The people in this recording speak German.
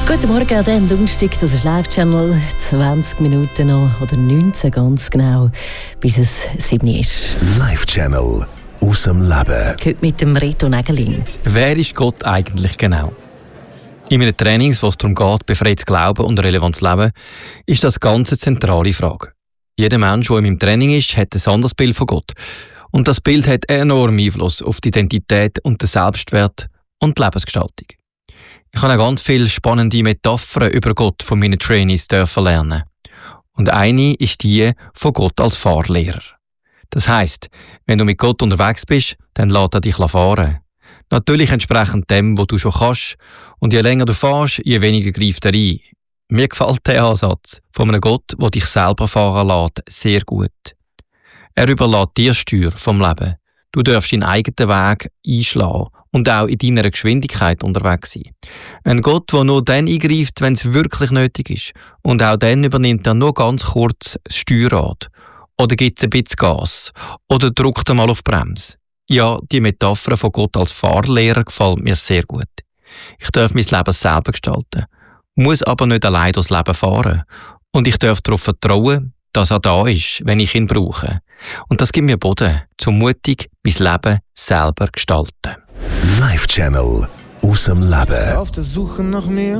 Guten Morgen an diesem Donnerstag, das ist Live-Channel. 20 Minuten noch, oder 19 ganz genau, bis es 7 ist. Live-Channel aus dem Leben. Heute mit dem Reto Nägelin. Wer ist Gott eigentlich genau? In meinen Trainings, wo es darum geht, befreites Glauben und relevantes Leben, ist das ganz eine zentrale Frage. Jeder Mensch, der in meinem Training ist, hat ein anderes Bild von Gott. Und das Bild hat enormen Einfluss auf die Identität und den Selbstwert und die Lebensgestaltung. Ich habe auch ganz viele spannende Metaphern über Gott von meinen Trainees lernen. Und eine ist die von Gott als Fahrlehrer. Das heisst, wenn du mit Gott unterwegs bist, dann lässt er dich fahren. Natürlich entsprechend dem, was du schon kannst. Und je länger du fährst, je weniger greift er ein. Mir gefällt der Ansatz von einem Gott, der dich selber fahren lässt, sehr gut. Er überlässt dir Steuer vom Leben. Du darfst deinen eigenen Weg einschlagen und auch in deiner Geschwindigkeit unterwegs sein. Ein Gott, der nur dann eingreift, wenn es wirklich nötig ist. Und auch dann übernimmt er nur ganz kurz das Steuerrad. Oder gibt es ein bisschen Gas. Oder drückt einmal auf die Bremse. Ja, die Metapher von Gott als Fahrlehrer gefällt mir sehr gut. Ich darf mein Leben selber gestalten, muss aber nicht allein durchs Leben fahren. Und ich darf darauf vertrauen, dass er da ist, wenn ich ihn brauche. Und das gibt mir Boden, zum mutig mein Leben selber gestalten. Live-Channel aus dem Leben. Auf der Suche nach mir.